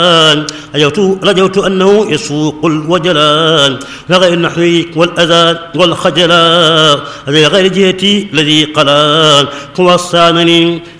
رجوت أنه يسوق الوجلان لغير النحو والأذى والخجلان لغير جهتي الذي قلان وصانني